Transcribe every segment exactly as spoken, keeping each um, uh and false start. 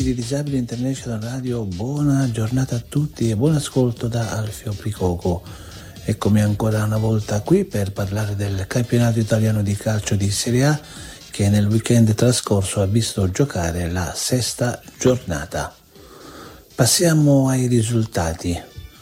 di Disabili International Radio, buona giornata a tutti e buon ascolto da Alfio Pricoco. Eccomi ancora una volta qui per parlare del campionato italiano di calcio di Serie A che nel weekend trascorso ha visto giocare la sesta giornata. Passiamo ai risultati.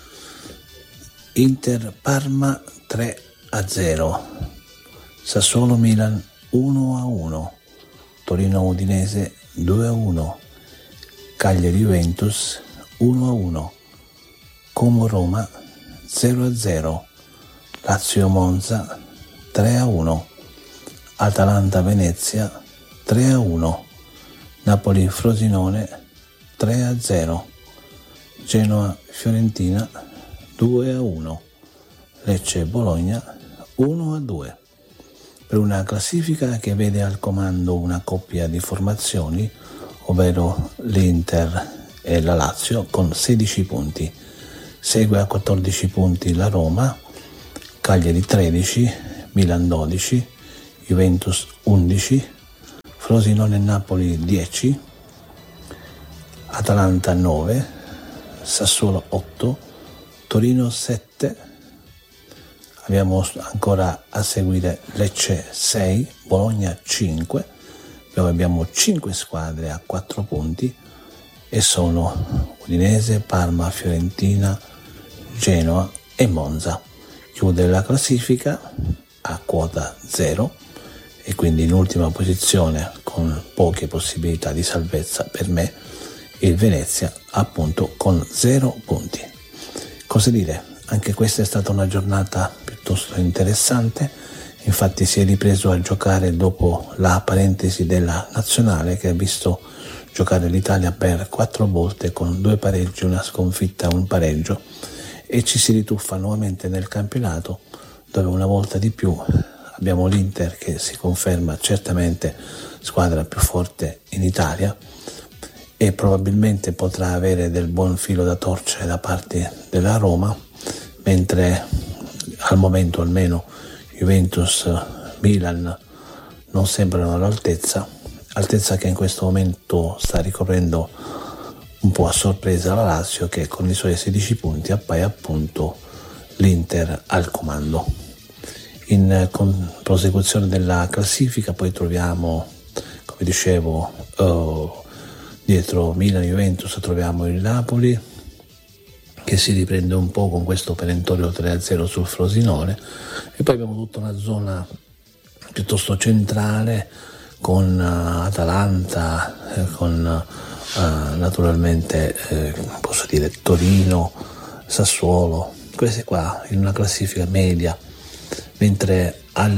Inter Parma tre a zero, Sassuolo Milan uno a uno, Torino Udinese due a uno, Cagliari Juventus uno a uno, Como Roma zero a zero, Lazio Monza tre a uno, Atalanta Venezia tre a uno, Napoli Frosinone tre a zero, Genoa Fiorentina due a uno, Lecce Bologna uno a due. Per una classifica che vede al comando una coppia di formazioni, ovvero l'Inter e la Lazio con sedici punti. Segue a quattordici punti la Roma, Cagliari tredici, Milan dodici, Juventus undici, Frosinone e Napoli dieci, Atalanta nove, Sassuolo otto, Torino sette. Abbiamo ancora a seguire Lecce sei, Bologna cinque, dove abbiamo cinque squadre a quattro punti e sono Udinese, Parma, Fiorentina, Genoa e Monza. Chiude la classifica a quota zero e quindi in ultima posizione con poche possibilità di salvezza per me il Venezia, appunto con zero punti. Cosa dire? Anche questa è stata una giornata piuttosto interessante, infatti si è ripreso a giocare dopo la parentesi della nazionale che ha visto giocare l'Italia per quattro volte con due pareggi, una sconfitta e un pareggio, e ci si rituffa nuovamente nel campionato dove una volta di più abbiamo l'Inter che si conferma certamente squadra più forte in Italia e probabilmente potrà avere del buon filo da torcere da parte della Roma, mentre al momento almeno Juventus, Milan non sembrano all'altezza, altezza che in questo momento sta ricoprendo un po' a sorpresa la Lazio che con i suoi sedici punti appaia appunto l'Inter al comando. In con prosecuzione della classifica poi troviamo, come dicevo, uh, dietro Milan e Juventus troviamo il Napoli che si riprende un po' con questo perentorio tre a zero sul Frosinone, e poi abbiamo tutta una zona piuttosto centrale con uh, Atalanta, eh, con uh, naturalmente eh, posso dire Torino, Sassuolo, queste qua in una classifica media, mentre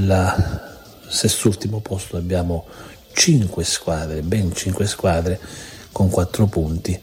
al sest'ultimo posto abbiamo cinque squadre, ben cinque squadre con quattro punti.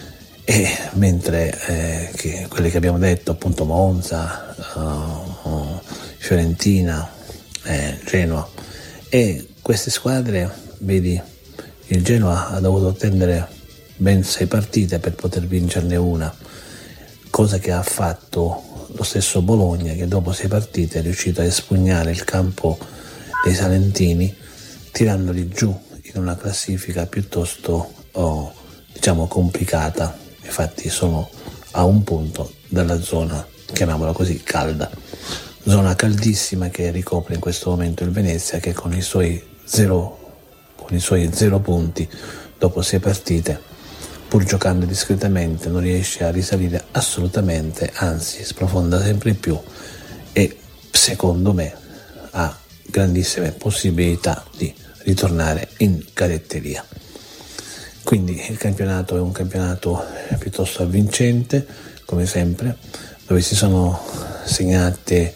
E mentre eh, che quelle che abbiamo detto appunto Monza, uh, uh, Fiorentina, eh, Genoa, e queste squadre, vedi, il Genoa ha dovuto attendere ben sei partite per poter vincerne una, cosa che ha fatto lo stesso Bologna, che dopo sei partite è riuscito a espugnare il campo dei salentini tirandoli giù in una classifica piuttosto oh, diciamo complicata. Infatti sono a un punto dalla zona, chiamiamola così, calda, zona caldissima che ricopre in questo momento il Venezia, che con i suoi zero, con i suoi zero punti dopo sei partite, pur giocando discretamente, non riesce a risalire assolutamente, anzi sprofonda sempre più e secondo me ha grandissime possibilità di ritornare in cadetteria. Quindi il campionato è un campionato piuttosto avvincente, come sempre, dove si sono segnate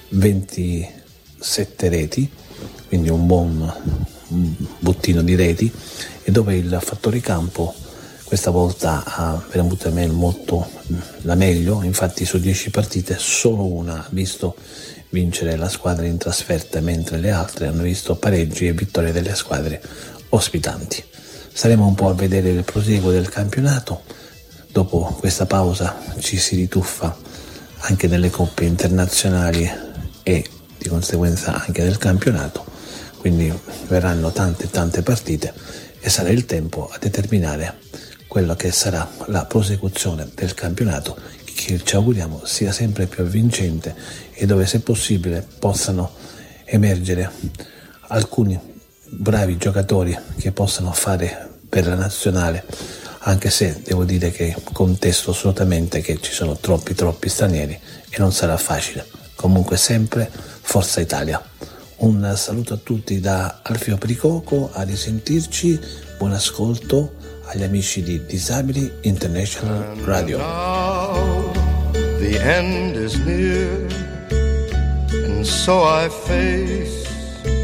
ventisette reti, quindi un buon bottino di reti, e dove il fattore campo questa volta ha veramente molto la meglio. Infatti su dieci partite solo una ha visto vincere la squadra in trasferta, mentre le altre hanno visto pareggi e vittorie delle squadre ospitanti. Staremo un po' a vedere il proseguo del campionato. Dopo questa pausa ci si rituffa anche nelle coppe internazionali e di conseguenza anche del campionato, quindi verranno tante tante partite e sarà il tempo a determinare quello che sarà la prosecuzione del campionato, che ci auguriamo sia sempre più avvincente e dove, se possibile, possano emergere alcuni bravi giocatori che possano fare per la nazionale, anche se devo dire che contesto assolutamente che ci sono troppi troppi stranieri e non sarà facile. Comunque sempre Forza Italia. Un saluto a tutti da Alfio Pricoco, a risentirci, buon ascolto agli amici di Disabili International Radio. Now the end is near, and so I face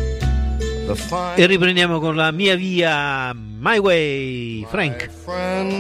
the final. E riprendiamo con la mia via, My Way, Frank.